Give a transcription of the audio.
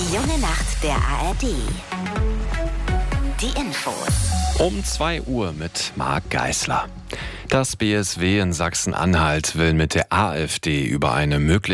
Die junge Nacht der ARD. Die Infos. Um 2 Uhr mit Marc Geisler. Das BSW in Sachsen-Anhalt will mit der AfD über eine mögliche